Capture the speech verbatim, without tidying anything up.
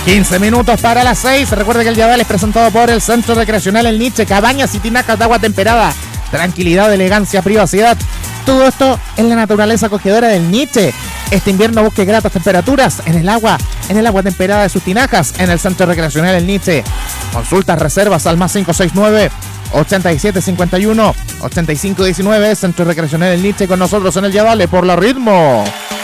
quince minutos para las seis. Recuerde que el Yadal es presentado por el Centro Recreacional El Niche, cabañas y tinajas de agua temperada. Tranquilidad, elegancia, privacidad. Todo esto en la naturaleza acogedora del Niche. Este invierno busque gratas temperaturas en el agua, en el agua temperada de sus tinajas, en el Centro Recreacional El Niche. Consultas, reservas al más cinco seis nueve, ochenta y siete cincuenta y uno, ochenta y cinco diecinueve. Centro Recreacional El Niche, con nosotros en el Yadal por la Ritmo.